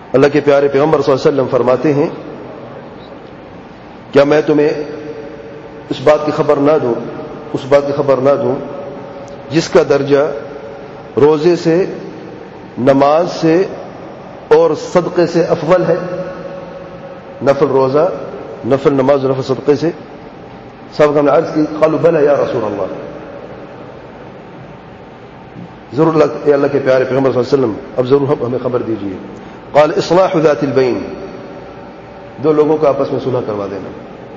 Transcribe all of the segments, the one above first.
اللہ کے پیارے پیغمبر صلی اللہ علیہ وسلم فرماتے ہیں کیا میں تمہیں اس بات کی خبر نہ دوں جس کا درجہ روزے سے، نماز سے اور صدقے سے افضل ہے؟ نفل روزہ، نفل نماز اور نفل صدقے سے سب ہم نے عرض کی قالوا بلى یا رسول اللہ، ضرور اللہ کے پیارے پیغمبر صلی اللہ علیہ وسلم اب ضرور ہمیں خبر دیجیے۔ قال اصلاح ذات البین، دو لوگوں کو آپس میں صلح کروا دینا۔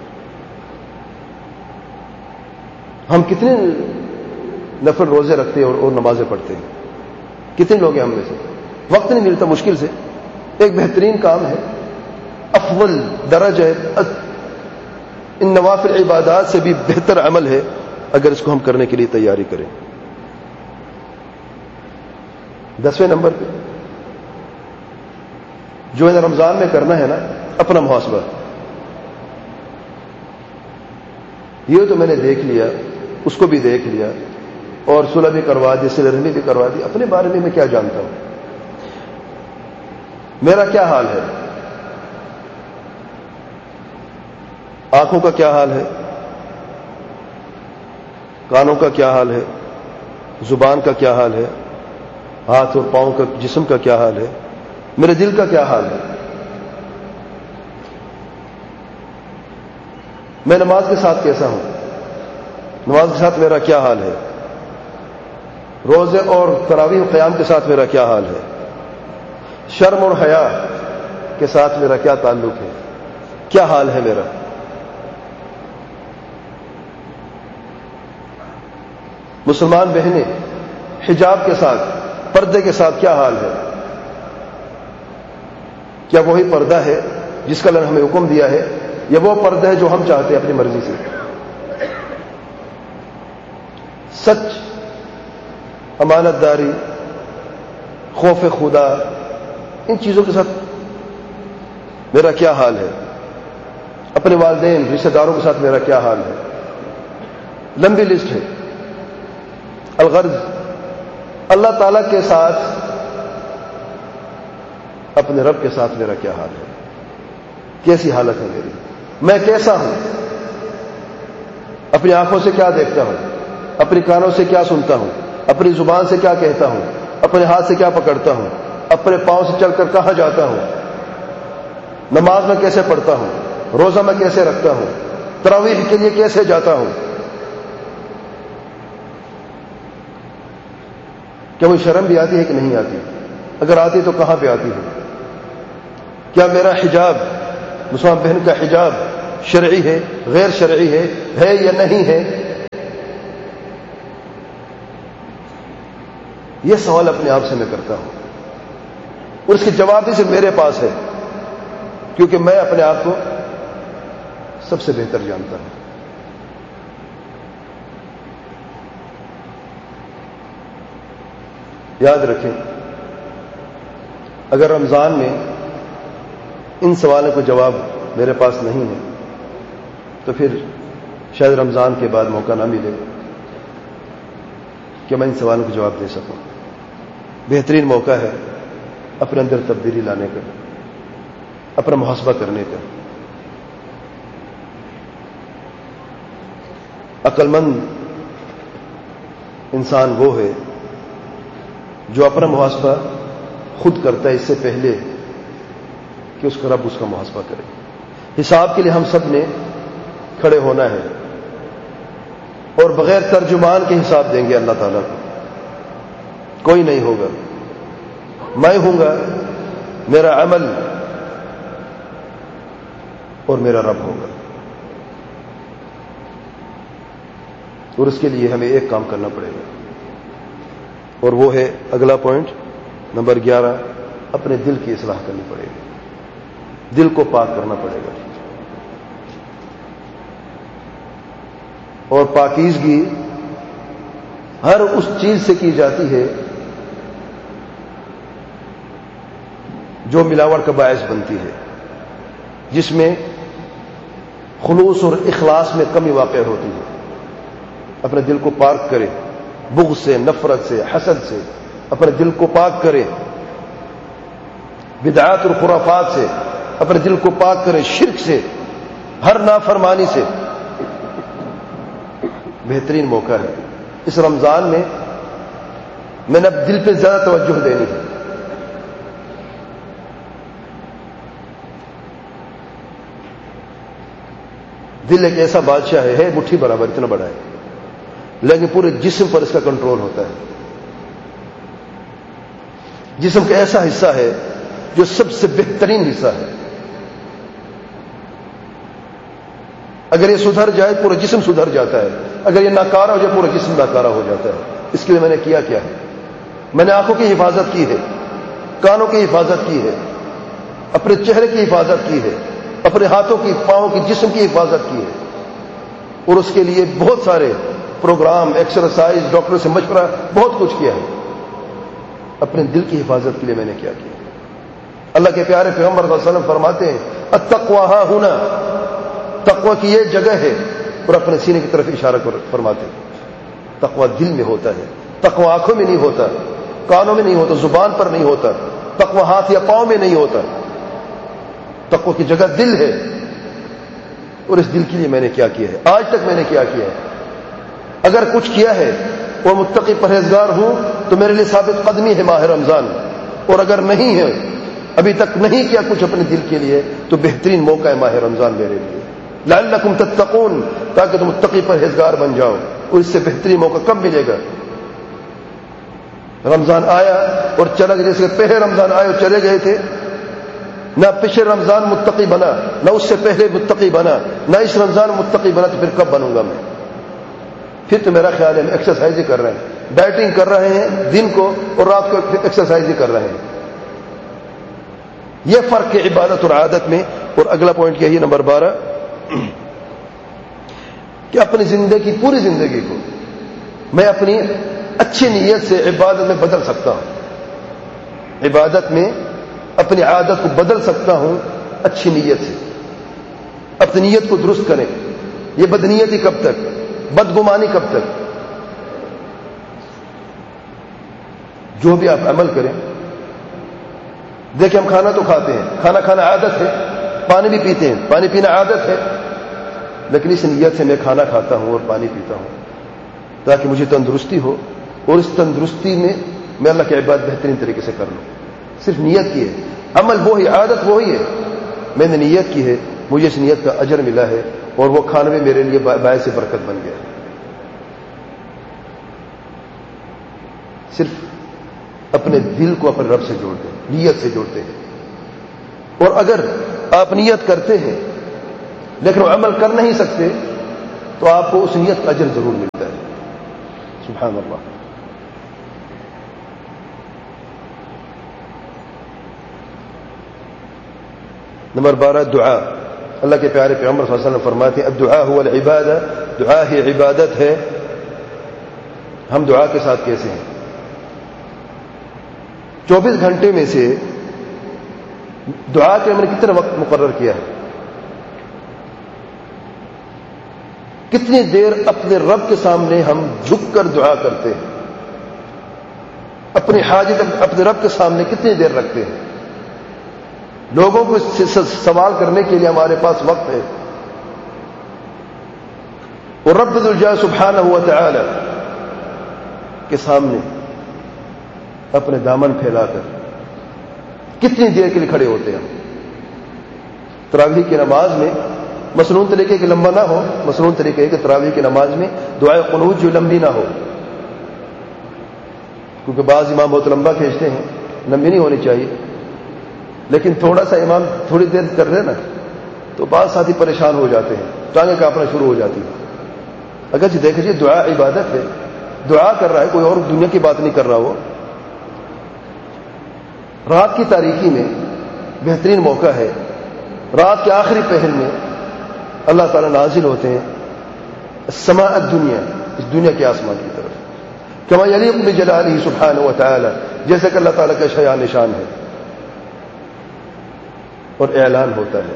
ہم کتنے نفل روزے رکھتے ہیں اور نمازیں پڑھتے ہیں؟ کتنے لوگ ہیں ہم میں سے؟ وقت نہیں ملتا مشکل سے۔ ایک بہترین کام ہے، افضل درجہ ہے، ان نوافل عبادات سے بھی بہتر عمل ہے اگر اس کو ہم کرنے کے لیے تیاری کریں۔ 10ویں نمبر پہ جو ہے رمضان میں کرنا ہے نا، اپنا محاسبہ۔ یہ تو میں نے دیکھ لیا، اس کو بھی دیکھ لیا اور صلح بھی کروا دی، صلہ رحمی بھی کروا دی، اپنے بارے میں کیا جانتا ہوں؟ میرا کیا حال ہے؟ آنکھوں کا کیا حال ہے؟ کانوں کا کیا حال ہے؟ زبان کا کیا حال ہے؟ ہاتھ اور پاؤں کا، جسم کا کیا حال ہے؟ میرے دل کا کیا حال ہے؟ میں نماز کے ساتھ کیسا ہوں؟ نماز کے ساتھ میرا کیا حال ہے؟ روزے اور تراویح قیام کے ساتھ میرا کیا حال ہے؟ شرم اور حیا کے ساتھ میرا کیا تعلق ہے؟ کیا حال ہے میرا؟ مسلمان بہنیں حجاب کے ساتھ، پردے کے ساتھ کیا حال ہے؟ کیا وہی پردہ ہے جس کا اللہ نے ہمیں حکم دیا ہے، یا وہ پردہ ہے جو ہم چاہتے ہیں اپنی مرضی سے؟ سچ، امانت داری، خوف خدا، ان چیزوں کے ساتھ میرا کیا حال ہے؟ اپنے والدین، رشتہ داروں کے ساتھ میرا کیا حال ہے؟ لمبی لسٹ ہے۔ الغرض اللہ تعالیٰ کے ساتھ، اپنے رب کے ساتھ میرا کیا حال ہے؟ کیسی حالت ہے میری؟ میں کیسا ہوں؟ اپنی آنکھوں سے کیا دیکھتا ہوں؟ اپنی کانوں سے کیا سنتا ہوں؟ اپنی زبان سے کیا کہتا ہوں؟ اپنے ہاتھ سے کیا پکڑتا ہوں؟ اپنے پاؤں سے چل کر کہاں جاتا ہوں؟ نماز میں کیسے پڑھتا ہوں؟ روزہ میں کیسے رکھتا ہوں؟ تراویح کے لیے کیسے جاتا ہوں؟ کیا وہ شرم بھی آتی ہے کہ نہیں آتی؟ اگر آتی تو کہاں پہ آتی ہے؟ کیا میرا حجاب، مسلمان بہن کا حجاب شرعی ہے، غیر شرعی ہے یا نہیں ہے؟ یہ سوال اپنے آپ سے میں کرتا ہوں اور اس کے جواب بھی صرف میرے پاس ہے، کیونکہ میں اپنے آپ کو سب سے بہتر جانتا ہوں۔ یاد رکھیں، اگر رمضان میں ان سوالوں کو جواب میرے پاس نہیں ہے تو پھر شاید رمضان کے بعد موقع نہ ملے کہ میں ان سوالوں کو جواب دے سکوں۔ بہترین موقع ہے اپنے اندر تبدیلی لانے کا، اپنا محاسبہ کرنے کا۔ عقل مند انسان وہ ہے جو اپنا محاسبہ خود کرتا ہے اس سے پہلے کہ اس کا رب اس کا محاسبہ کرے۔ حساب کے لیے ہم سب نے کھڑے ہونا ہے اور بغیر ترجمان کے حساب دیں گے اللہ تعالیٰ کو۔ کوئی نہیں ہوگا، میں ہوں گا، میرا عمل اور میرا رب ہوگا۔ اور اس کے لیے ہمیں ایک کام کرنا پڑے گا، اور وہ ہے اگلا پوائنٹ نمبر 11، اپنے دل کی اصلاح کرنی پڑے گی، دل کو پاک کرنا پڑے گا۔ اور پاکیزگی ہر اس چیز سے کی جاتی ہے جو ملاوٹ کا باعث بنتی ہے، جس میں خلوص اور اخلاص میں کمی واقع ہوتی ہے۔ اپنے دل کو پاک کرے بغض سے، نفرت سے، حسد سے، اپنے دل کو پاک کرے بدعات اور خرافات سے اپنے دل کو پاک کریں، شرک سے، ہر نافرمانی سے، بہترین موقع ہے۔ اس رمضان میں نے اب دل پہ زیادہ توجہ دینی ہے۔ دل ایک ایسا بادشاہ ہے مٹھی برابر، اتنا بڑا ہے، لیکن پورے جسم پر اس کا کنٹرول ہوتا ہے۔ جسم کا ایسا حصہ ہے جو سب سے بہترین حصہ ہے، اگر یہ سدھر جائے پورا جسم سدھر جاتا ہے، اگر یہ ناکارہ ہو جائے پورا جسم ناکارہ ہو جاتا ہے۔ اس کے لیے میں نے کیا ہے؟ میں نے آنکھوں کی حفاظت کی ہے، کانوں کی حفاظت کی ہے، اپنے چہرے کی حفاظت کی ہے، اپنے ہاتھوں کی، پاؤں کی، جسم کی حفاظت کی ہے، اور اس کے لیے بہت سارے پروگرام، ایکسرسائز، ڈاکٹر سے مشورہ، بہت کچھ کیا ہے۔ اپنے دل کی حفاظت کے لیے میں نے کیا کیا؟ اللہ کے پیارے پیغمبر صلی اللہ علیہ وسلم فرماتے ہیں التقویٰ ہاں ہونا، تقویٰ کی یہ جگہ ہے، اور اپنے سینے کی طرف اشارہ فرماتے ہیں تقویٰ دل میں ہوتا ہے، تقویٰ آنکھوں میں نہیں ہوتا، کانوں میں نہیں ہوتا، زبان پر نہیں ہوتا، تقویٰ ہاتھ یا پاؤں میں نہیں ہوتا، تقویٰ کی جگہ دل ہے۔ اور اس دل کے لیے میں نے کیا کیا ہے؟ آج تک میں نے کیا کیا ہے؟ اگر کچھ کیا ہے اور متقی پرہیزگار ہوں تو میرے لیے ثابت قدمی ہے ماہ رمضان، اور اگر نہیں ہے، ابھی تک نہیں کیا کچھ اپنے دل کے لیے، تو بہترین موقع ہے ماہ رمضان میرے لیے، لعلکم تتقون، تاکہ تم متقی پرہیزگار بن جاؤ۔ اور اس سے بہترین موقع کب ملے گا؟ رمضان آیا اور چلا گیا، جیسے پہلے رمضان آئے اور چلے گئے تھے، نہ پچھلے رمضان متقی بنا، نہ اس سے پہلے متقی بنا، نہ اس رمضان متقی بنا، تو پھر کب بنوں گا میں؟ پھر تو میرا خیال ہے ایکسرسائز ہی کر رہے ہیں، ڈائٹنگ کر رہے ہیں دن کو، اور رات کو ایکسرسائز ہی کر رہے ہیں۔ یہ فرق ہے عبادت اور عادت میں۔ اور اگلا پوائنٹ یہی نمبر 12 کہ اپنی زندگی، پوری زندگی کو میں اپنی اچھی نیت سے عبادت میں بدل سکتا ہوں، عبادت میں اپنی عادت کو بدل سکتا ہوں اچھی نیت سے۔ اپنی نیت کو درست کریں۔ یہ بدنیتی کب تک، بدگمانی کب تک؟ جو بھی آپ عمل کریں، دیکھیں ہم کھانا تو کھاتے ہیں، کھانا کھانا عادت ہے، پانی بھی پیتے ہیں، پانی پینا عادت ہے، لیکن اس نیت سے میں کھانا کھاتا ہوں اور پانی پیتا ہوں تاکہ مجھے تندرستی ہو، اور اس تندرستی میں اللہ کی عبادت بہترین طریقے سے کر لوں۔ صرف نیت کی ہے، عمل وہی، عادت وہی ہے، میں نے نیت کی ہے، مجھے اس نیت کا اجر ملا ہے، اور وہ کھانا بھی میرے لیے باعث برکت بن گیا ہے۔ صرف اپنے دل کو اپنے رب سے جوڑتے ہیں، نیت سے جوڑتے ہیں۔ اور اگر آپ نیت کرتے ہیں لیکن وہ عمل کر نہیں سکتے، تو آپ کو اس نیت کا اجر ضرور ملتا ہے۔ سبحان اللہ۔ نمبر 12 دعا۔ اللہ کے پیارے پیغمبر صلی اللہ علیہ وسلم فرماتے ہیں الدعاء هو العبادہ، دعا ہی عبادت ہے۔ ہم دعا کے ساتھ کیسے ہیں؟ 24 گھنٹے میں سے دعا کے ہم نے کتنا وقت مقرر کیا ہے؟ کتنی دیر اپنے رب کے سامنے ہم جھک کر دعا کرتے ہیں؟ اپنی حاجت اپنے رب کے سامنے کتنی دیر رکھتے ہیں؟ لوگوں کو سوال کرنے کے لیے ہمارے پاس وقت ہے، اور رب ذو الجلال سبحانہ و تعالی کے سامنے اپنے دامن پھیلا کر کتنی دیر کے لیے کھڑے ہوتے ہیں؟ تراویح کی نماز میں مصنون طریقے کے لمبا نہ ہو، مصنون طریقے کہ تراویح کی نماز میں دعائے قنوت جو لمبی نہ ہو، کیونکہ بعض امام بہت لمبا کھینچتے ہیں، لمبی نہیں ہونی چاہیے، لیکن تھوڑا سا امام تھوڑی دیر کر دے نا تو بعض ساتھی پریشان ہو جاتے ہیں، ٹانگیں کانپنا شروع ہو جاتی ہیں۔ اگرچہ دیکھیے دعا عبادت ہے، دعا کر رہا ہے، کوئی اور دنیا کی بات نہیں کر رہا ہو۔ رات کی تاریکی میں بہترین موقع ہے، رات کے آخری پہر میں اللہ تعالیٰ نازل ہوتے ہیں السماء الدنیا، اس دنیا کے آسمان کی طرف، کما یلیق بجلالہ سبحانہ و تعالی، جیسے کہ اللہ تعالیٰ کا شایان نشان ہے، اور اعلان ہوتا ہے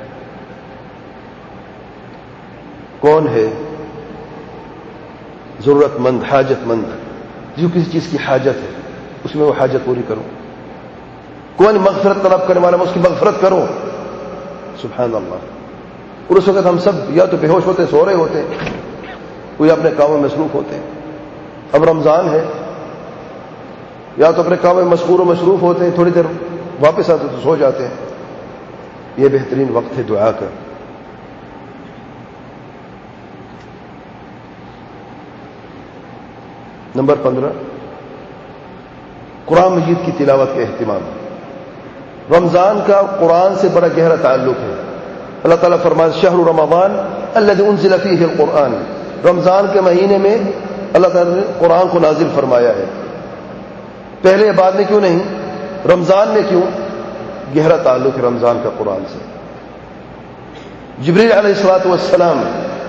کون ہے ضرورت مند، حاجت مند، جو کسی چیز کی حاجت ہے اس میں وہ حاجت پوری کروں۔ کون مغفرت طلب کرنے والا، میں اس کی مغفرت کروں. سبحان اللہ. اور اس وقت ہم سب یا تو بے ہوش ہوتے، سو رہے ہوتے، کوئی اپنے کاموں میں مصروف ہوتے. اب رمضان ہے، یا تو اپنے کاموں میں مشغول و مصروف ہوتے ہیں، تھوڑی دیر واپس آتے تو سو جاتے ہیں. یہ بہترین وقت ہے دعا کا. نمبر 15، قرآن مجید کی تلاوت کا اہتمام. رمضان کا قرآن سے بڑا گہرا تعلق ہے. اللہ تعالیٰ فرماتا ہے شہر رمضان الذی انزل فیہ القرآن. رمضان کے مہینے میں اللہ تعالیٰ نے قرآن کو نازل فرمایا ہے. پہلے بعد میں کیوں نہیں؟ رمضان میں کیوں؟ گہرا تعلق ہے رمضان کا قرآن سے. جبریل علیہ الصلوۃ والسلام،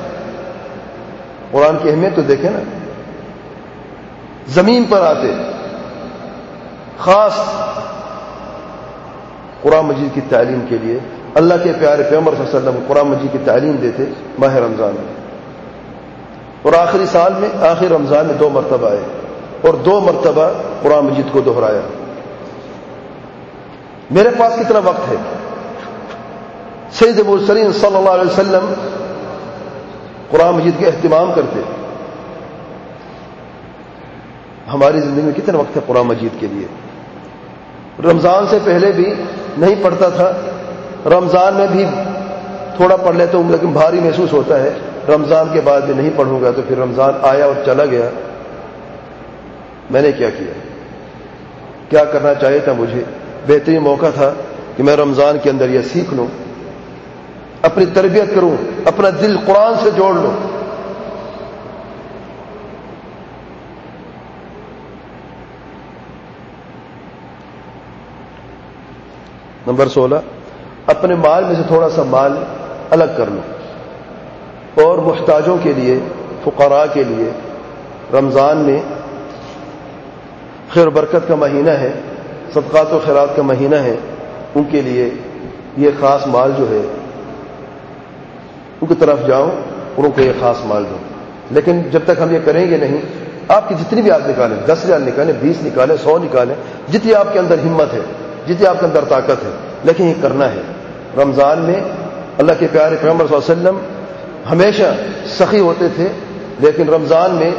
قرآن کی اہمیت تو دیکھیں نا، زمین پر آتے خاص قرآن مجید کی تعلیم کے لیے. اللہ کے پیارے پیغمبر صلی اللہ علیہ وسلم قرآن مجید کی تعلیم دیتے ماہ رمضان میں. اور آخری سال میں، آخر رمضان میں 2 مرتبہ آئے اور 2 مرتبہ قرآن مجید کو دہرایا. میرے پاس کتنا وقت ہے؟ سید المرسلین صلی اللہ علیہ وسلم قرآن مجید کے اہتمام کرتے. ہماری زندگی میں کتنا وقت ہے قرآن مجید کے لیے؟ رمضان سے پہلے بھی نہیں پڑھتا تھا، رمضان میں بھی تھوڑا پڑھ لیتا ہوں لیکن بھاری محسوس ہوتا ہے. رمضان کے بعد بھی نہیں پڑھوں گا تو پھر رمضان آیا اور چلا گیا. میں نے کیا کیا؟ کیا کرنا چاہیے تھا مجھے؟ بہترین موقع تھا کہ میں رمضان کے اندر یہ سیکھ لوں، اپنی تربیت کروں، اپنا دل قرآن سے جوڑ لوں. نمبر 16، اپنے مال میں سے تھوڑا سا مال الگ کر لو اور محتاجوں کے لیے، فقراء کے لیے. رمضان میں خیر و برکت کا مہینہ ہے، صدقات و خیرات کا مہینہ ہے. ان کے لیے یہ خاص مال جو ہے ان کی طرف جاؤ اور ان کو یہ خاص مال دو. لیکن جب تک ہم یہ کریں گے نہیں، آپ کی جتنی بھی آپ نکالیں، 10,000 نکالیں، 20 نکالیں، 100 نکالیں، جتنی آپ کے اندر ہمت ہے، جتنی آپ کے اندر طاقت ہے، لیکن یہ کرنا ہے. رمضان میں اللہ کے پیارے پیغمبر صلی اللہ علیہ وسلم ہمیشہ سخی ہوتے تھے، لیکن رمضان میں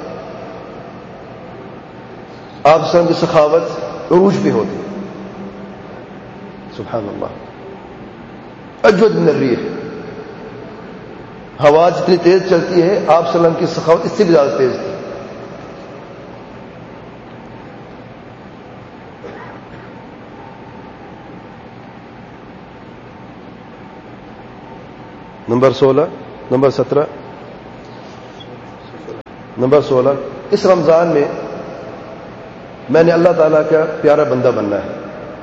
آپ صلی اللہ علیہ وسلم کی سخاوت عروج پہ ہوتی. سبحان اللہ. اجود من الریح، ہوا جتنی تیز چلتی ہے آپ صلی اللہ علیہ وسلم کی سخاوت اس سے بھی زیادہ تیز تھی. نمبر 16، نمبر 17، نمبر 16، اس رمضان میں نے اللہ تعالیٰ کا پیارا بندہ بننا ہے،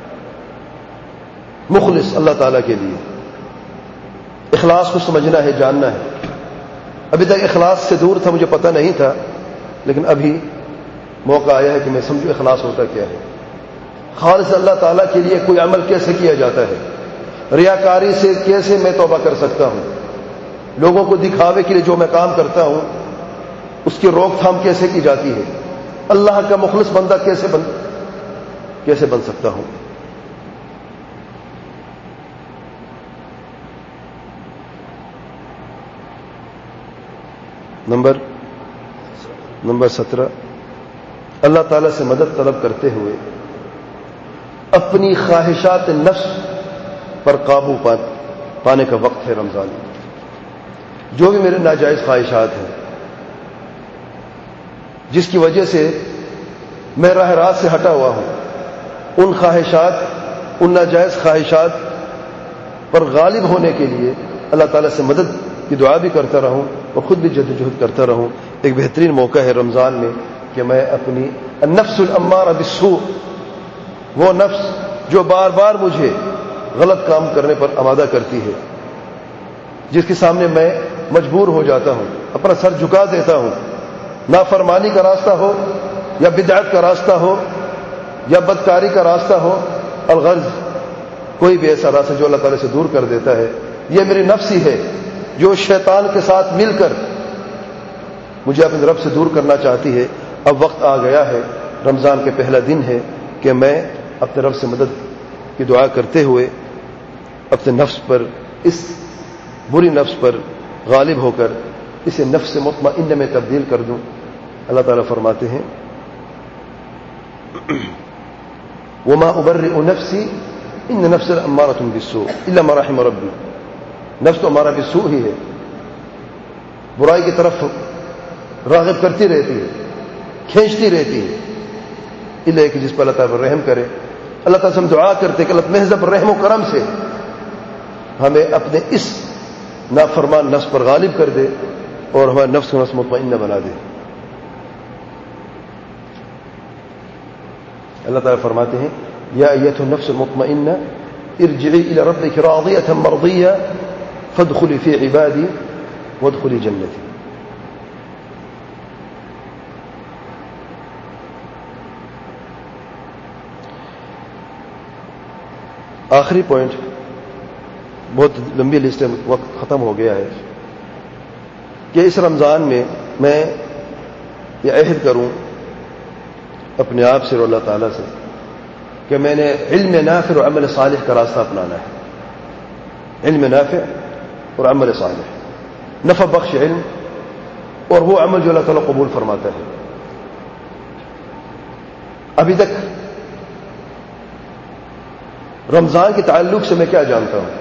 مخلص اللہ تعالیٰ کے لیے. اخلاص کو سمجھنا ہے، جاننا ہے. ابھی تک اخلاص سے دور تھا، مجھے پتہ نہیں تھا، لیکن ابھی موقع آیا ہے کہ میں سمجھوں اخلاص ہوتا کیا ہے. خالص اللہ تعالیٰ کے لیے کوئی عمل کیسے کیا جاتا ہے، ریاکاری سے کیسے میں توبہ کر سکتا ہوں، لوگوں کو دکھاوے کے لیے جو میں کام کرتا ہوں اس کی روک تھام کیسے کی جاتی ہے، اللہ کا مخلص بندہ کیسے بن سکتا ہوں. نمبر 17، اللہ تعالیٰ سے مدد طلب کرتے ہوئے اپنی خواہشات نفس پر قابو پانے کا وقت ہے رمضان. جو بھی میرے ناجائز خواہشات ہیں جس کی وجہ سے میں راہ راست سے ہٹا ہوا ہوں، ان خواہشات، ان ناجائز خواہشات پر غالب ہونے کے لیے اللہ تعالیٰ سے مدد کی دعا بھی کرتا رہوں اور خود بھی جدوجہد کرتا رہوں. ایک بہترین موقع ہے رمضان میں کہ میں اپنی النفس الامارہ بالسوء، وہ نفس جو بار بار مجھے غلط کام کرنے پر آمادہ کرتی ہے، جس کے سامنے میں مجبور ہو جاتا ہوں، اپنا سر جھکا دیتا ہوں، نافرمانی کا راستہ ہو یا بدعت کا راستہ ہو یا بدکاری کا راستہ ہو، الغرض کوئی بھی ایسا راستہ جو اللہ تعالیٰ سے دور کر دیتا ہے. یہ میری نفس ہی ہے جو شیطان کے ساتھ مل کر مجھے اپنے رب سے دور کرنا چاہتی ہے. اب وقت آ گیا ہے، رمضان کے پہلا دن ہے کہ میں اپنے رب سے مدد کی دعا کرتے ہوئے اپنے نفس پر، اس بری نفس پر غالب ہو کر اسے نفس مطمئنہ میں تبدیل کر دوں۔ اللہ تعالیٰ فرماتے ہیں وما ابرئ نفسی ان نفس امارۃ بالسوء الا ما رحم ربی، نفس تو ہمارا بالسوء ہی ہے، برائی کی طرف راغب کرتی رہتی ہے، کھینچتی رہتی ہے، الا کہ جس پر اللہ تعالیٰ رحم کرے۔ اللہ تعالیٰ سے ہم دعا کرتے کہ اللہ محض رحم و کرم سے ہمیں اپنے اس نافرمان نفس پر غالب کر دے اور ہمارے نفس کو نفس مطمئنہ بنا دے۔ اللہ تعالیٰ فرماتے ہیں یا ایتھا النفس المطمئنہ ارجعی الی ربک راضیۃ مرضیہ فادخلی فی عبادی وادخلی جنتی۔ آخری پوائنٹ، بہت لمبی لسٹ ہے، وقت ختم ہو گیا ہے، کہ اس رمضان میں یہ عہد کروں اپنے آپ سے اور اللہ تعالیٰ سے کہ میں نے علم نافع اور عمل صالح کا راستہ اپنانا ہے۔ علم نافع اور عمل صالح، نفع بخش علم اور وہ عمل جو اللہ تعالیٰ قبول فرماتا ہے۔ ابھی تک رمضان کے تعلق سے میں کیا جانتا ہوں؟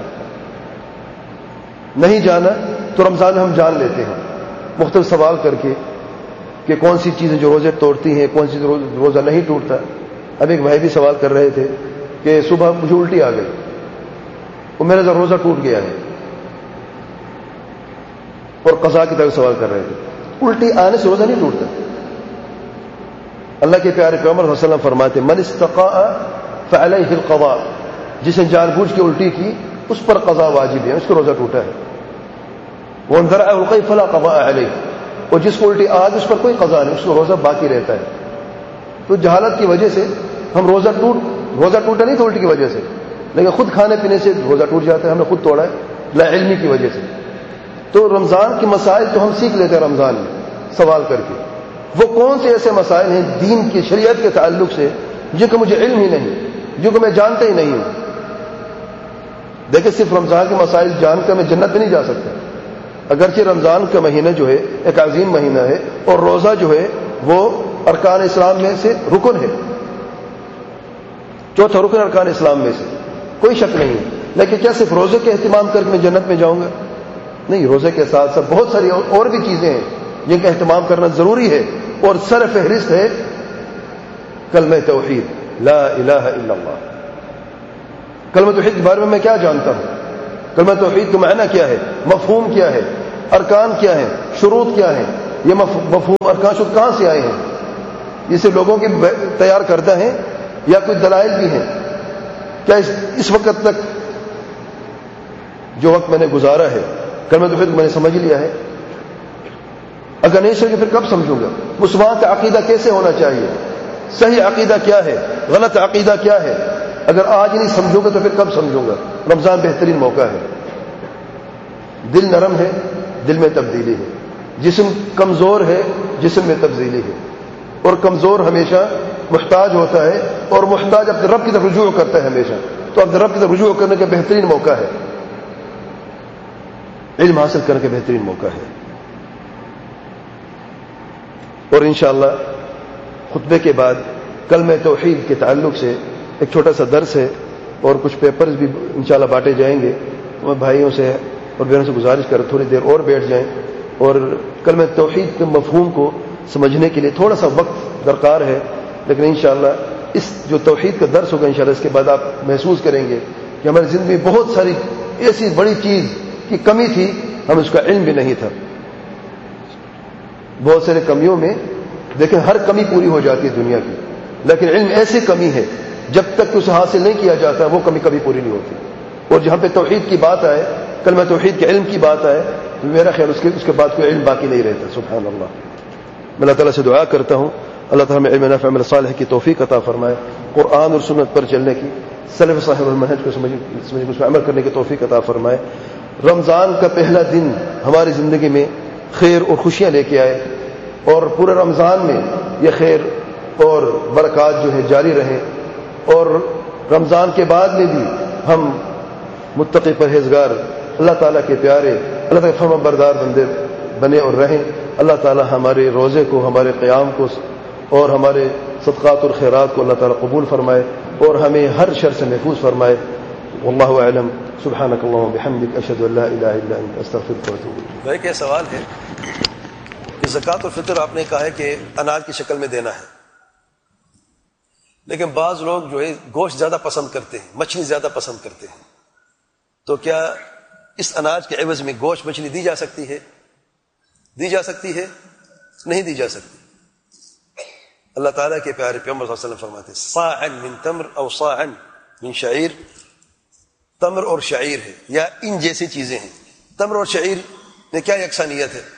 نہیں جانا تو رمضان میں ہم جان لیتے ہیں مختلف سوال کر کے کہ کون سی چیزیں جو روزے توڑتی ہیں، کون سی روزہ نہیں ٹوٹتا۔ اب ایک بھائی بھی سوال کر رہے تھے کہ صبح مجھے الٹی آ گئی اور میرا روزہ ٹوٹ گیا ہے، اور قضا کی طرف سوال کر رہے تھے۔ الٹی آنے سے روزہ نہیں ٹوٹتا۔ اللہ کے پیارے پیغمبر صلی اللہ علیہ وسلم فرماتے من استقاء فعلیہ القضاء، جس نے جان بوجھ کے الٹی کی اس پر قضا واجب ہے، اس کا روزہ ٹوٹا ہے۔ وَمَنْ ذَرَعَهُ الْقَيْء فَلَا قَضَاءَ عَلَيْهِ، اور جس کو الٹی آج اس پر کوئی قضا نہیں، اس کو روزہ باقی رہتا ہے۔ تو جہالت کی وجہ سے ہم روزہ ٹوٹا نہیں تو الٹی کی وجہ سے، لیکن خود کھانے پینے سے روزہ ٹوٹ جاتا ہے، ہم نے خود توڑا ہے لا علمی کی وجہ سے۔ تو رمضان کے مسائل تو ہم سیکھ لیتے ہیں رمضان میں سوال کر کے، وہ کون سے ایسے مسائل ہیں دین کی شریعت کے تعلق سے جن کا مجھے علم ہی نہیں، جن کو میں جانتا ہی نہیں ہوں۔ دیکھیں صرف رمضان کے مسائل جان کر میں جنت میں نہیں جا سکتا، اگرچہ رمضان کا مہینہ جو ہے ایک عظیم مہینہ ہے اور روزہ جو ہے وہ ارکان اسلام میں سے رکن ہے، چوتھا رکن ارکان اسلام میں سے، کوئی شک نہیں ہے۔ لیکن کیا صرف روزے کے اہتمام کر کے میں جنت میں جاؤں گا؟ نہیں، روزے کے ساتھ ساتھ بہت ساری اور بھی چیزیں ہیں جن کا اہتمام کرنا ضروری ہے، اور سر فہرست ہے کلمہ توحید لا الہ الا اللہ۔ کلمہ توحید کے بارے میں کیا جانتا ہوں؟ کلمہ توحید کا معنی کیا ہے؟ مفہوم کیا ہے؟ ارکان کیا ہیں؟ شروط کیا ہیں؟ یہ مفہوم ارکان شروط کہاں سے آئے ہیں؟ یہ صرف لوگوں کے تیار کردہ ہیں یا کوئی دلائل بھی ہیں؟ کیا اس وقت تک جو وقت میں نے گزارا ہے کلمہ توحید میں نے سمجھ لیا ہے؟ اگر نہیں سمجھے پھر کب سمجھوں گا؟ مسلمان کا عقیدہ کیسے ہونا چاہیے؟ صحیح عقیدہ کیا ہے؟ غلط عقیدہ کیا ہے؟ اگر آج نہیں سمجھوں گا تو پھر کب سمجھوں گا؟ رمضان بہترین موقع ہے۔ دل نرم ہے، دل میں تبدیلی ہے، جسم کمزور ہے، جسم میں تبدیلی ہے، اور کمزور ہمیشہ محتاج ہوتا ہے، اور محتاج اپنے رب کی طرف رجوع کرتا ہے ہمیشہ۔ تو اپنے رب کی طرف رجوع کرنے کا بہترین موقع ہے، علم حاصل کرنے کا بہترین موقع ہے۔ اور انشاءاللہ خطبے کے بعد کلمہ توحید کے تعلق سے ایک چھوٹا سا درس ہے، اور کچھ پیپرز بھی انشاءاللہ بانٹے جائیں گے۔ میں بھائیوں سے اور بہنوں سے گزارش کر تھوڑی دیر اور بیٹھ جائیں، اور کلمہ توحید کے مفہوم کو سمجھنے کے لیے تھوڑا سا وقت درکار ہے، لیکن انشاءاللہ اس جو توحید کا درس ہوگا انشاءاللہ اس کے بعد آپ محسوس کریں گے کہ ہماری زندگی میں بہت ساری ایسی بڑی چیز کی کمی تھی، ہمیں اس کا علم بھی نہیں تھا۔ بہت سارے کمیوں میں دیکھیں ہر کمی پوری ہو جاتی ہے دنیا کی، لیکن علم ایسی کمی ہے جب تک اسے حاصل نہیں کیا جاتا وہ کمی کبھی پوری نہیں ہوتی۔ اور جہاں پہ توحید کی بات آئے، کلمہ توحید کے علم کی بات آئے، تو میرا خیال اس کے بعد کوئی علم باقی نہیں رہتا۔ سبحان اللہ۔ میں اللہ تعالیٰ سے دعا کرتا ہوں اللہ تعالیٰ ہمیں علم نافع عمل صالح کی توفیق عطا فرمائے، قرآن اور سنت پر چلنے کی، سلف صالح المنہج کو سمجھ اس پر عمل کرنے کی توفیق عطا فرمائے۔ رمضان کا پہلا دن ہماری زندگی میں خیر اور خوشیاں لے کے آئے، اور پورے رمضان میں یہ خیر اور برکات جو ہے جاری رہیں، اور رمضان کے بعد میں بھی ہم متقی پرہیزگار اللہ تعالیٰ کے پیارے اللہ تعالیٰ فرما بردار بندے بنے اور رہیں. اللہ تعالیٰ ہمارے روزے کو, ہمارے قیام کو اور ہمارے صدقات اور خیرات کو اللہ تعالیٰ قبول فرمائے اور ہمیں ہر شر سے محفوظ فرمائے. واللہ اعلم. سبحانک اللہم و بحمدک اشہد ان لا الہ الا انت استغفرک و اتوب الیک. بھائی کیا سوال ہے کہ زکوٰۃ اور فطر آپ نے کہا ہے کہ اناج کی شکل میں دینا ہے, لیکن بعض لوگ جو ہے گوشت زیادہ پسند کرتے ہیں, مچھلی زیادہ پسند کرتے ہیں, تو کیا اس اناج کے عوض میں گوشت مچھلی دی جا سکتی ہے؟ دی جا سکتی ہے؟ نہیں دی جا سکتی. اللہ تعالیٰ کے پیارے پیغمبر صلی اللہ علیہ وسلم فرماتے ہیں صاعا من تمر او صاعا من شعیر. تمر اور شعیر ہے یا ان جیسی چیزیں ہیں. تمر اور شعیر میں کیا یکسانیت ہے؟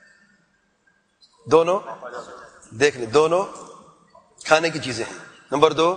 دونوں دیکھ لیں, دونوں کھانے کی چیزیں ہیں. نمبر 2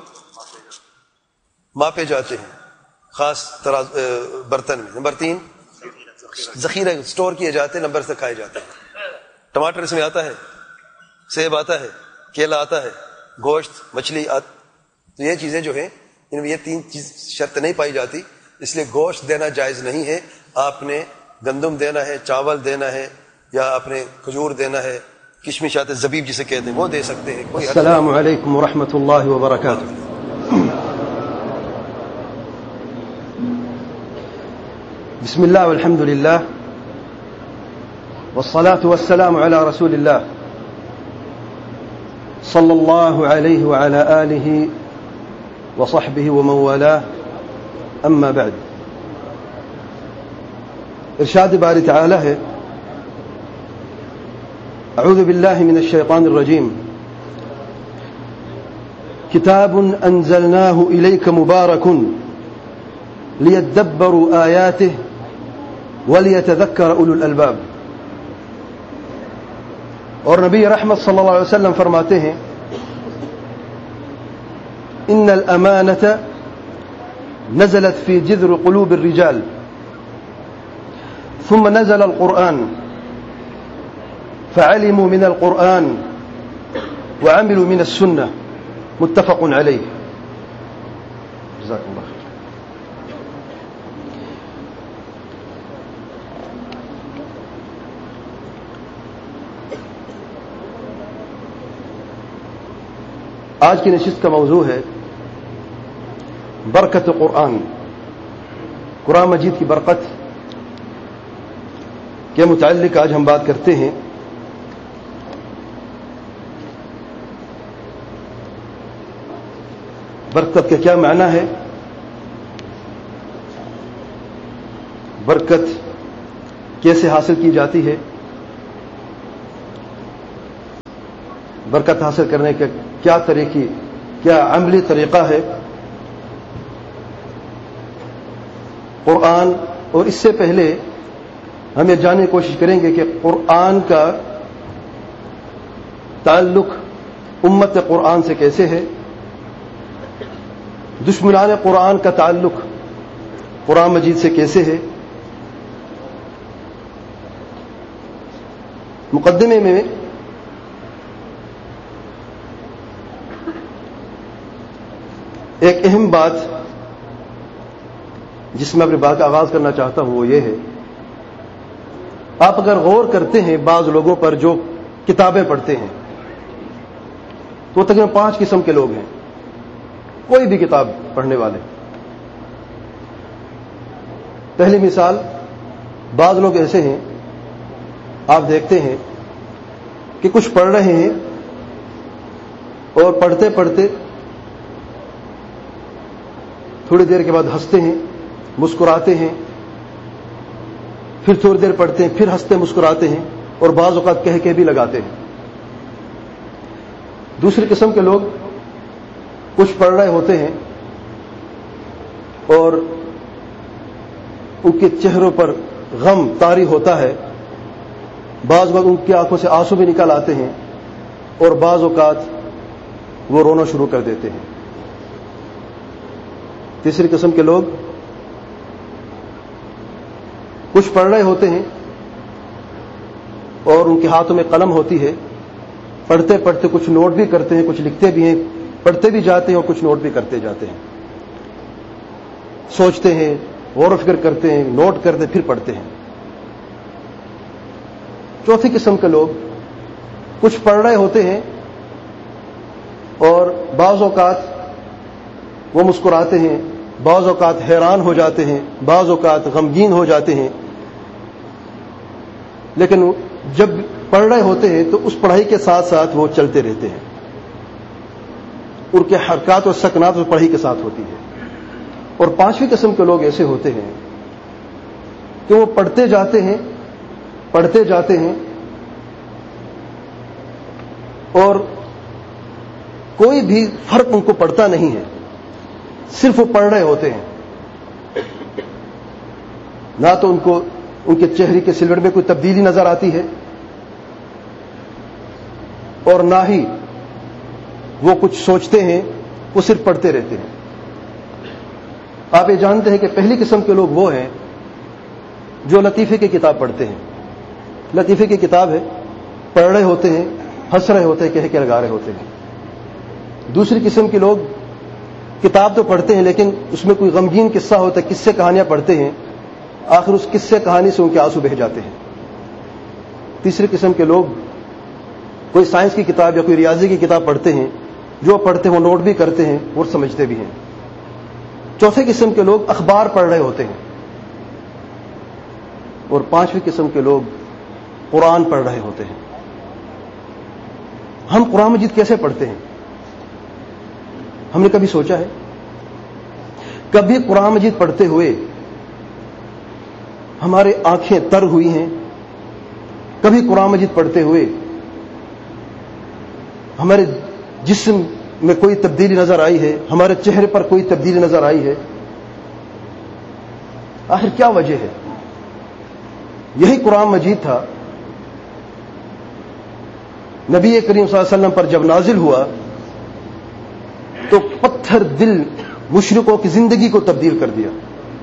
ماپے جاتے ہیں خاص برتن میں. نمبر 3 ذخیرہ سٹور کیے جاتے ہیں. نمبر سے کھائے جاتے ہیں. ٹماٹر اس میں آتا ہے, سیب آتا ہے, کیلا آتا ہے, گوشت مچھلی تو یہ چیزیں جو ہیں ان میں یہ 3 چیز شرط نہیں پائی جاتی, اس لیے گوشت دینا جائز نہیں ہے. آپ نے گندم دینا ہے, چاول دینا ہے, یا آپ نے کھجور دینا ہے, کشمش آتے زبیب جسے کہتے ہیں وہ دے سکتے ہیں. السلام علیکم ورحمۃ اللہ وبرکاتہ. بسم اللہ والحمد للہ والصلاة والسلام علی رسول اللہ صلی اللہ علیہ وعلی آلہ وصحبہ ومن والاه. اما بعد. ارشاد باری تعالی ہے اعوذ باللہ من الشیطان الرجیم کتاب انزلناہ الیک مبارک لیدبروا آیاتہ ولیتذکر اولو الالباب. اور نبی رحمت صلی اللہ علیہ وسلم فرماتے ہیں ان الامانۃ نزلت في جذر قلوب الرجال ثم نزل القرآن فعلموا من القرآن وعملوا من السنة متفق عليه. جزاكم الله خير. آج کی نشست کا موضوع ہے برکت قرآن. قرآن مجید کی برکت کے متعلق آج ہم بات کرتے ہیں. برکت کا کیا معنی ہے, برکت کیسے حاصل کی جاتی ہے, برکت حاصل کرنے کا کیا عملی طریقہ ہے. قرآن, اور اس سے پہلے ہم یہ جاننے کی کوشش کریں گے کہ قرآن کا تعلق امت قرآن سے کیسے ہے, دشمنان قرآن کا تعلق قرآن مجید سے کیسے ہے. مقدمے میں ایک اہم بات جس میں اپنی بات کا آغاز کرنا چاہتا ہوں وہ یہ ہے, آپ اگر غور کرتے ہیں بعض لوگوں پر جو کتابیں پڑھتے ہیں تو وہ تقریباً 5 قسم کے لوگ ہیں, کوئی بھی کتاب پڑھنے والے. پہلی مثال, بعض لوگ ایسے ہیں آپ دیکھتے ہیں کہ کچھ پڑھ رہے ہیں اور پڑھتے پڑھتے تھوڑی دیر کے بعد ہنستے ہیں, مسکراتے ہیں, پھر تھوڑی دیر پڑھتے ہیں, پھر ہنستے مسکراتے ہیں, اور بعض اوقات کہہ کے بھی لگاتے ہیں. دوسری قسم کے لوگ کچھ پڑھ رہے ہوتے ہیں اور ان کے چہروں پر غم طاری ہوتا ہے, بعض اوقات ان کی آنکھوں سے آنسو بھی نکل آتے ہیں, اور بعض اوقات وہ رونا شروع کر دیتے ہیں. تیسری قسم کے لوگ کچھ پڑھ رہے ہوتے ہیں اور ان کے ہاتھوں میں قلم ہوتی ہے, پڑھتے پڑھتے کچھ نوٹ بھی کرتے ہیں, کچھ لکھتے بھی ہیں, پڑھتے بھی جاتے ہیں اور کچھ نوٹ بھی کرتے جاتے ہیں. سوچتے ہیں، غور و فکر کرتے ہیں، نوٹ کرتے پھر پڑھتے ہیں۔ چوتھی قسم کے لوگ کچھ پڑھ رہے ہوتے ہیں اور بعض اوقات وہ مسکراتے ہیں، بعض اوقات حیران ہو جاتے ہیں، بعض اوقات غمگین ہو جاتے ہیں، لیکن جب پڑھ رہے ہوتے ہیں تو اس پڑھائی کے ساتھ ساتھ وہ چلتے رہتے ہیں، ان کے حرکات اور سکنات اس پڑھائی کے ساتھ ہوتی ہے۔ اور پانچویں قسم کے لوگ ایسے ہوتے ہیں کہ وہ پڑھتے جاتے ہیں اور کوئی بھی فرق ان کو پڑتا نہیں ہے، صرف وہ پڑھ رہے ہوتے ہیں، نہ تو ان کو ان کے چہرے کے سلوٹ میں کوئی تبدیلی نظر آتی ہے اور نہ ہی وہ کچھ سوچتے ہیں، وہ صرف پڑھتے رہتے ہیں۔ آپ یہ جانتے ہیں کہ پہلی قسم کے لوگ وہ ہیں جو لطیفے کی کتاب پڑھتے ہیں۔ لطیفے کی کتاب ہے، پڑھ رہے ہوتے ہیں، ہنس رہے ہوتے ہیں، کہہ کے لگا رہے ہوتے ہیں۔ دوسری قسم کے لوگ کتاب تو پڑھتے ہیں لیکن اس میں کوئی غمگین قصہ ہوتا ہے، قصے کہانیاں پڑھتے ہیں، آخر اس قصے کہانی سے ان کے آنسو بہہ جاتے ہیں۔ تیسری قسم کے لوگ کوئی سائنس کی کتاب یا کوئی ریاضی کی کتاب پڑھتے ہیں، جو پڑھتے ہیں وہ نوٹ بھی کرتے ہیں اور سمجھتے بھی ہیں۔ چوتھے قسم کے لوگ اخبار پڑھ رہے ہوتے ہیں، اور پانچویں قسم کے لوگ قرآن پڑھ رہے ہوتے ہیں۔ ہم قرآن مجید کیسے پڑھتے ہیں؟ ہم نے کبھی سوچا ہے؟ کبھی قرآن مجید پڑھتے ہوئے ہماری آنکھیں تر ہوئی ہیں؟ کبھی قرآن مجید پڑھتے ہوئے ہمارے جسم میں کوئی تبدیلی نظر آئی ہے؟ ہمارے چہرے پر کوئی تبدیلی نظر آئی ہے؟ آخر کیا وجہ ہے؟ یہی قرآن مجید تھا نبی کریم صلی اللہ علیہ وسلم پر جب نازل ہوا تو پتھر دل مشرکوں کی زندگی کو تبدیل کر دیا،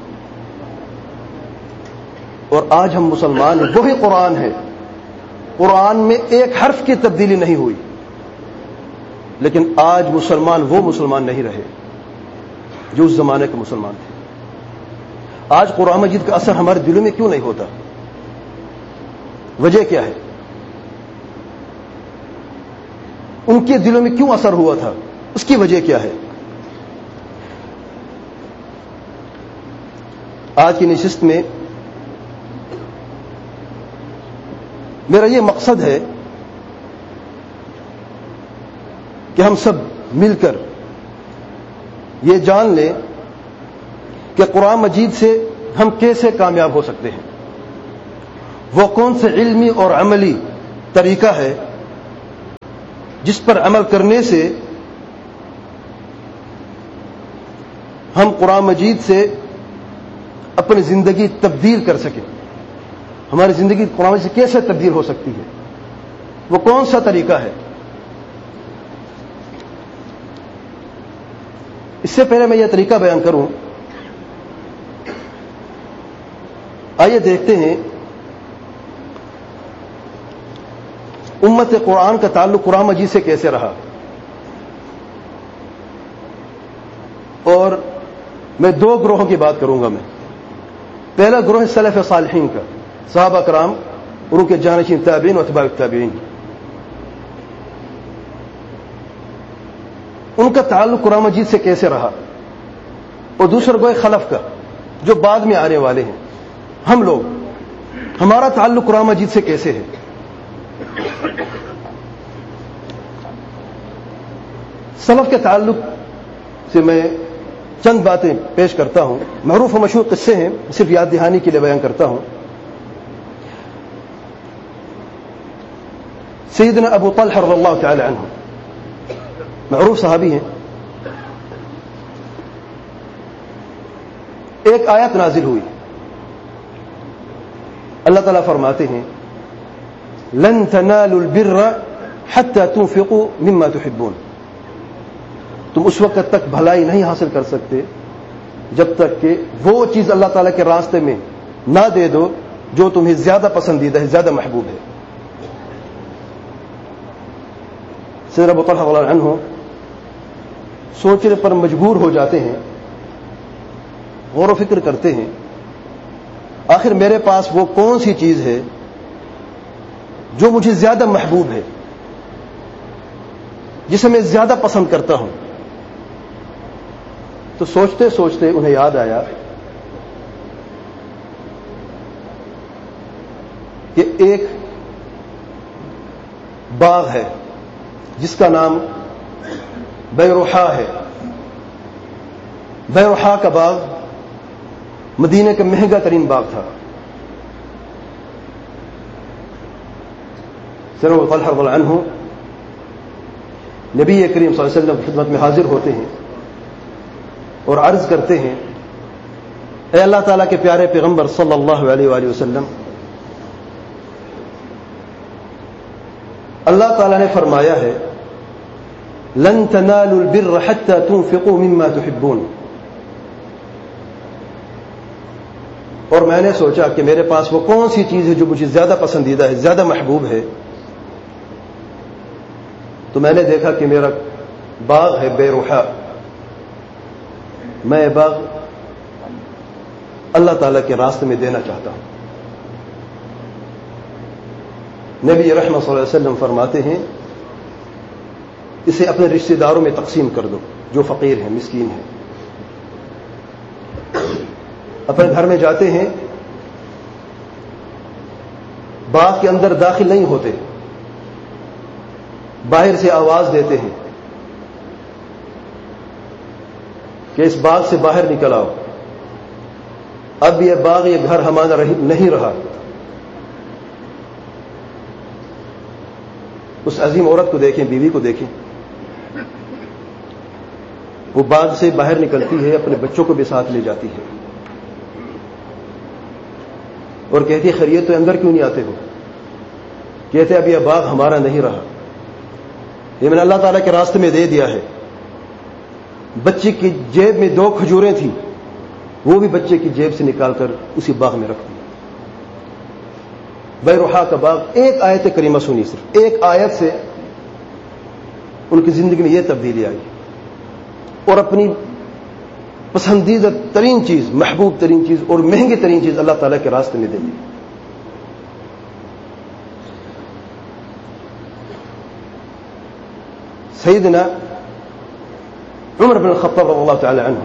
اور آج ہم مسلمان ہیں، وہی قرآن ہے، قرآن میں ایک حرف کی تبدیلی نہیں ہوئی، لیکن آج مسلمان وہ مسلمان نہیں رہے جو اس زمانے کے مسلمان تھے۔ آج قرآن مجید کا اثر ہمارے دلوں میں کیوں نہیں ہوتا؟ وجہ کیا ہے؟ ان کے دلوں میں کیوں اثر ہوا تھا؟ اس کی وجہ کیا ہے؟ آج کی نشست میں میرا یہ مقصد ہے کہ ہم سب مل کر یہ جان لیں کہ قرآن مجید سے ہم کیسے کامیاب ہو سکتے ہیں، وہ کون سے علمی اور عملی طریقہ ہے جس پر عمل کرنے سے ہم قرآن مجید سے اپنی زندگی تبدیل کر سکیں۔ ہماری زندگی قرآن مجید سے کیسے تبدیل ہو سکتی ہے، وہ کون سا طریقہ ہے؟ اس سے پہلے میں یہ طریقہ بیان کروں، آئیے دیکھتے ہیں امت قرآن کا تعلق قرآن مجید سے کیسے رہا۔ اور میں دو گروہوں کی بات کروں گا۔ میں پہلا گروہ سلف صالحین کا، صحابہ کرام اور ان کے جانشین تابعین و اتباع التابعین، ان کا تعلق قرآن مجید سے کیسے رہا۔ اور دوسرا گروہ خلف کا جو بعد میں آنے والے ہیں، ہم لوگ، ہمارا تعلق قرآن مجید سے کیسے ہے۔ سلف کے تعلق سے میں چند باتیں پیش کرتا ہوں، معروف و مشہور قصے ہیں، صرف یاد دہانی کے لیے بیان کرتا ہوں۔ سیدنا ابو طلحہ رضی اللہ تعالی عنہ معروف صحابی ہیں۔ ایک آیت نازل ہوئی، اللہ تعالیٰ فرماتے ہیں لن تنالوا البر حتى تنفقوا مما تحبون، تم اس وقت تک بھلائی نہیں حاصل کر سکتے جب تک کہ وہ چیز اللہ تعالیٰ کے راستے میں نہ دے دو جو تمہیں زیادہ پسندیدہ ہے، زیادہ محبوب ہے۔ سیدنا ابو طلحہ رضی اللہ عنہ سوچنے پر مجبور ہو جاتے ہیں غور و فکر کرتے ہیں آخر میرے پاس وہ کون سی چیز ہے جو مجھے زیادہ محبوب ہے، جسے میں زیادہ پسند کرتا ہوں. تو سوچتے سوچتے انہیں یاد آیا کہ ایک باغ ہے جس کا نام بیروحا ہے. بیروحا کا باغ مدینے کا مہنگا ترین باغ تھا. سیدنا طلحہ رضی اللہ عنہ نبی کریم صلی اللہ علیہ وسلم کی خدمت میں حاضر ہوتے ہیں اور عرض کرتے ہیں، اے اللہ تعالیٰ کے پیارے پیغمبر صلی اللہ علیہ وآلہ وسلم، اللہ تعالیٰ نے فرمایا ہے لن تنالوا البر حتى تنفقوا مما تحبون. اور میں نے سوچا کہ میرے پاس وہ کون سی چیز ہے جو مجھے زیادہ پسندیدہ ہے، زیادہ محبوب ہے. تو میں نے دیکھا کہ میرا باغ ہے بیروحا. میں یہ باغ اللہ تعالیٰ کے راستے میں دینا چاہتا ہوں. نبی رحمت صلی اللہ علیہ وسلم فرماتے ہیں اسے اپنے رشتہ داروں میں تقسیم کر دو جو فقیر ہیں، مسکین ہیں. اپنے گھر میں جاتے ہیں، باغ کے اندر داخل نہیں ہوتے، باہر سے آواز دیتے ہیں کہ اس باغ سے باہر نکل آؤ، اب یہ باغ یہ گھر ہمارا نہیں رہا. اس عظیم عورت کو دیکھیں، بیوی کو دیکھیں، وہ باغ سے باہر نکلتی ہے، اپنے بچوں کو بھی ساتھ لے جاتی ہے اور کہتی ہے خیریت تو اندر کیوں نہیں آتے ہو؟ کہتے اب یہ باغ ہمارا نہیں رہا، یہ میں نے اللہ تعالیٰ کے راستے میں دے دیا ہے. بچے کی جیب میں 2 کھجوریں تھیں، وہ بھی بچے کی جیب سے نکال کر اسی باغ میں رکھ دی. بیروحا کا باغ. ایک آیت کریمہ سنی، صرف ایک آیت سے ان کی زندگی میں یہ تبدیلی آئی اور اپنی پسندیدہ ترین چیز، محبوب ترین چیز اور مہنگی ترین چیز اللہ تعالیٰ کے راستے میں دے دی. سیدنا عمر بن الخطاب رضی اللہ تعالی عنہ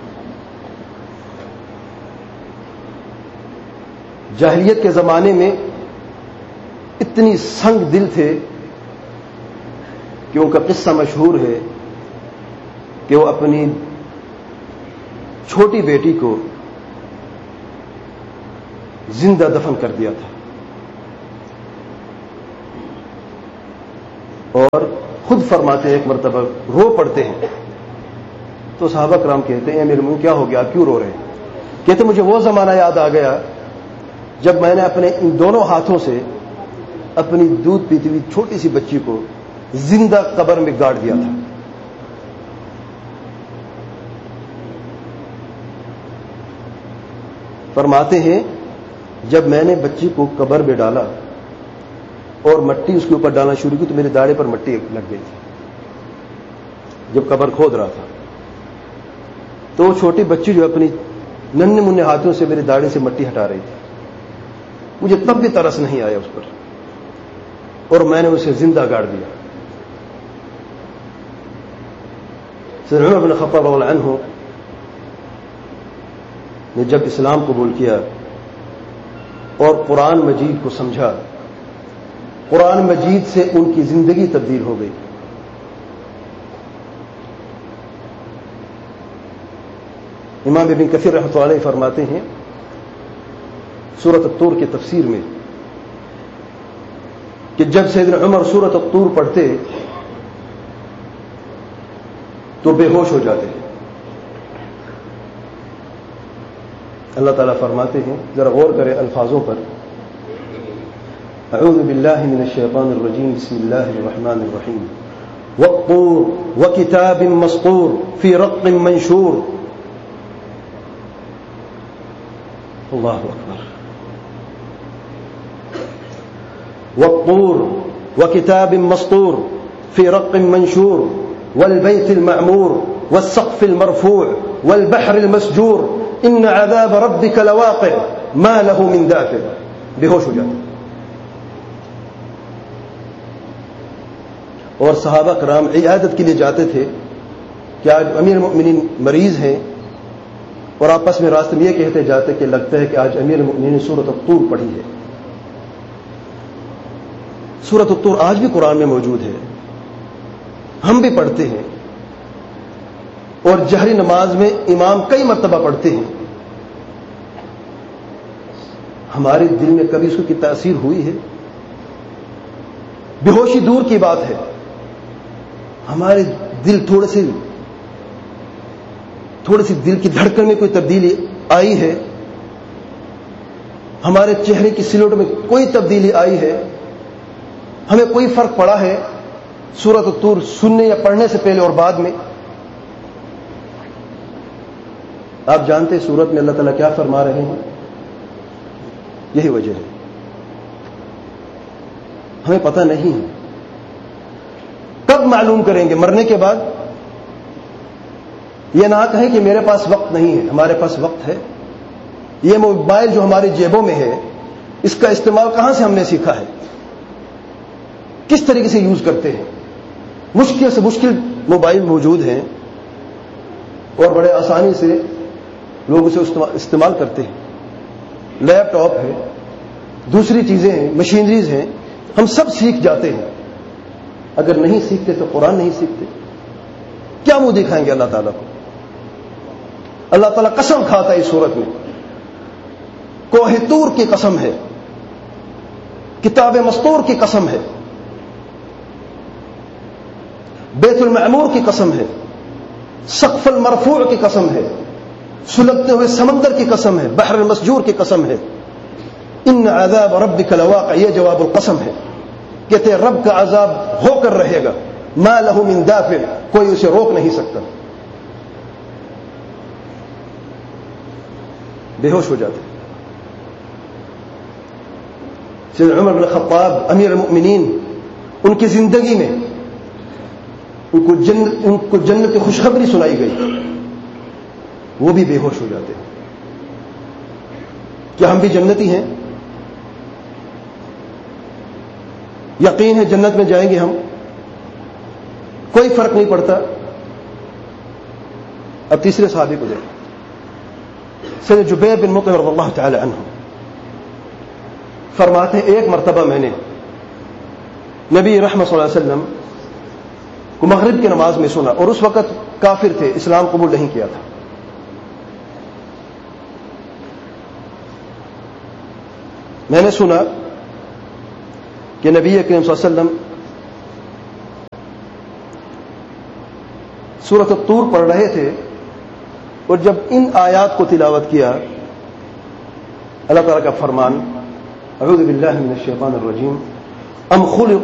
جاہلیت کے زمانے میں اتنی سنگ دل تھے کہ ان کا قصہ مشہور ہے کہ وہ اپنی چھوٹی بیٹی کو زندہ دفن کر دیا تھا اور خود فرماتے ہیں ایک مرتبہ رو پڑتے ہیں تو صحابہ کرام کہتے ہیں امیر المومنین کیا ہو گیا، کیوں رو رہے ہیں؟ کہتے مجھے وہ زمانہ یاد آ گیا جب میں نے اپنے ان دونوں ہاتھوں سے اپنی دودھ پیتی ہوئی چھوٹی سی بچی کو زندہ قبر میں گاڑ دیا تھا. فرماتے ہیں جب میں نے بچی کو قبر میں ڈالا اور مٹی اس کے اوپر ڈالنا شروع کی تو میرے داڑھی پر مٹی لگ گئی تھی. جب قبر کھود رہا تھا تو وہ چھوٹی بچی جو اپنی ننھے منھے ہاتھوں سے میری داڑھی سے مٹی ہٹا رہی تھی، مجھے تب بھی ترس نہیں آیا اس پر اور میں نے اسے زندہ گاڑ دیا. سیدنا عمر بن الخطاب رضی اللہ عنہ نے جب اسلام قبول کیا اور قرآن مجید کو سمجھا، قرآن مجید سے ان کی زندگی تبدیل ہو گئی. امام ابن کثیر رحمۃ اللہ علیہ فرماتے ہیں سورۃ الطور کی تفسیر میں کہ جب سیدنا عمر سورۃ الطور پڑھتے تو بے ہوش ہو جاتے ہیں. اللہ تعالیٰ فرماتے ہیں، ذرا غور کریں الفاظوں پر، اعوذ باللہ من الشیطان الرجیم بسم اللہ الرحمن الرحیم والطور وکتاب مسطور فی رق منشور. اللہ اکبر. والطور وكتاب مسطور في رق منشور والبيت المعمور والسقف المرفوع والبحر المسجور ان عذاب ربک لواقع ما له من دافع، بے ہوش ہو جاتے. اور صحابہ کرام عیادت کے لیے جاتے تھے کہ آج امیر المؤمنین مریض ہیں، اور آپس میں راستے میں یہ کہتے جاتے کہ لگتا ہے کہ آج امیر المؤمنین نے سورۃ الطور پڑھی ہے. سورۃ الطور آج بھی قرآن میں موجود ہے، ہم بھی پڑھتے ہیں، اور جہری نماز میں امام کئی مرتبہ پڑھتے ہیں. ہمارے دل میں کبھی اس کی تاثیر ہوئی ہے؟ بے ہوشی دور کی بات ہے، ہمارے دل تھوڑے سی دل کی دھڑکن میں کوئی تبدیلی آئی ہے؟ ہمارے چہرے کی سلوٹ میں کوئی تبدیلی آئی ہے؟ ہمیں کوئی فرق پڑا ہے سورۃ الطور سننے یا پڑھنے سے پہلے اور بعد میں؟ آپ جانتے ہیں سورت میں اللہ تعالیٰ کیا فرما رہے ہیں؟ یہی وجہ ہے، ہمیں پتہ نہیں ہے. کب معلوم کریں گے؟ مرنے کے بعد. یہ نہ کہیں کہ میرے پاس وقت نہیں ہے، ہمارے پاس وقت ہے. یہ موبائل جو ہماری جیبوں میں ہے، اس کا استعمال کہاں سے ہم نے سیکھا ہے؟ کس طریقے سے یوز کرتے ہیں؟ مشکل سے مشکل موبائل موجود ہیں اور بڑے آسانی سے لوگ اسے استعمال کرتے ہیں. لیپ ٹاپ ہے، دوسری چیزیں ہیں، مشینریز ہیں، ہم سب سیکھ جاتے ہیں. اگر نہیں سیکھتے تو قرآن نہیں سیکھتے. کیا منہ دکھائیں گے اللہ تعالیٰ کو؟ اللہ تعالیٰ قسم کھاتا ہے اس صورت میں، کوہ طور کی قسم ہے، کتاب مستور کی قسم ہے، بیت المعمور کی قسم ہے، سقف المرفوع کی قسم ہے، سلگتے ہوئے سمندر کی قسم ہے، بحر المسجور کی قسم ہے. ان عذاب ربک لواقع، یہ جواب القسم ہے. کہتے رب کا عذاب ہو کر رہے گا، ما له من دافع، کوئی اسے روک نہیں سکتا. بے ہوش ہو جاتے. سیدنا عمر بن خطاب امیر المؤمنین، ان کی زندگی میں ان کو جنت کی خوشخبری سنائی گئی، وہ بھی بے ہوش ہو جاتے. کیا ہم بھی جنتی ہیں؟ یقین ہے جنت میں جائیں گے ہم، کوئی فرق نہیں پڑتا. اب تیسرے صحابی کو دیکھیں، سیدنا جبیر بن مطعم رضی اللہ تعالی عنہ فرماتے ہیں ایک مرتبہ میں نے نبی رحمت صلی اللہ علیہ وسلم کو مغرب کی نماز میں سنا، اور اس وقت کافر تھے، اسلام قبول نہیں کیا تھا. میں نے سنا کہ نبی کریم صلی اللہ علیہ وسلم سورۃ الطور پڑھ رہے تھے، اور جب ان آیات کو تلاوت کیا، اللہ تعالیٰ کا فرمان، اعوذ باللہ من الشیطان الرجیم، ام خلق